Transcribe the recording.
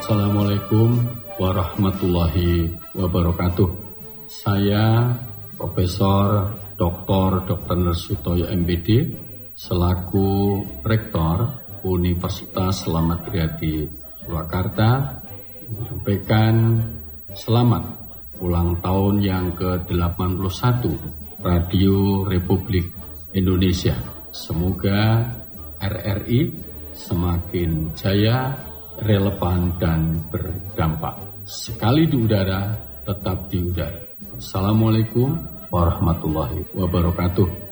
Assalamualaikum warahmatullahi wabarakatuh. Saya Profesor Dr. Nersutoyo MPD selaku Rektor Universitas Selamat Riyadi Surakarta menyampaikan selamat ulang tahun yang ke-81 Radio Republik Indonesia. Semoga RRI semakin jaya, relevan dan berdampak. Sekali di udara, tetap di udara. Assalamualaikum warahmatullahi wabarakatuh.